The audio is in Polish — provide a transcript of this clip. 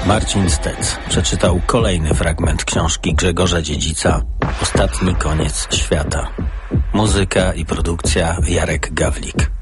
Marcin Stec przeczytał kolejny fragment książki Grzegorza Dziedzica „Ostatni koniec świata”. Muzyka i produkcja Jarek Gawlik.